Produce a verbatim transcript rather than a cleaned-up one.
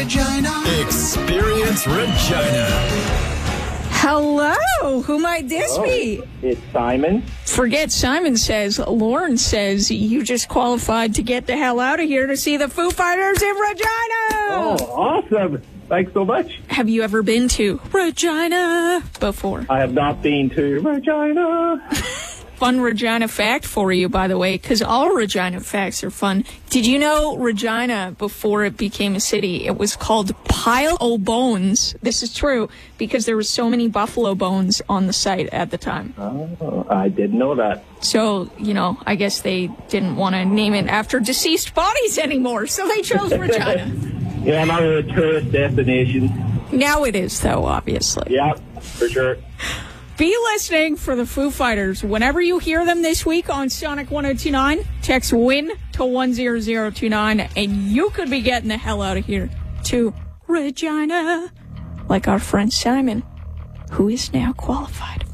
Regina. Experience Regina. Hello, who might this Oh, be? it's Simon. Forget Simon says. Lauren says you just qualified to get the hell out of here to see the Foo Fighters in Regina. Oh, awesome. Thanks so much. Have you ever been to Regina before? I have not been to Regina. Fun Regina fact for you, by the way, because all Regina facts are fun. Did you know Regina, before it became a city, it was called Pile o' Bones? This is true, because there were so many buffalo bones on the site at the time. Oh, I didn't know that. So, you know, I guess they didn't want to name it after deceased bodies anymore, so they chose Regina. Yeah, not a tourist destination. Now it is, though, obviously. Yeah, for sure. Be listening for the Foo Fighters. Whenever you hear them this week on Sonic one oh two nine, text WIN to one zero zero two nine, and you could be getting the hell out of here to Regina, like our friend Simon, who is now qualified.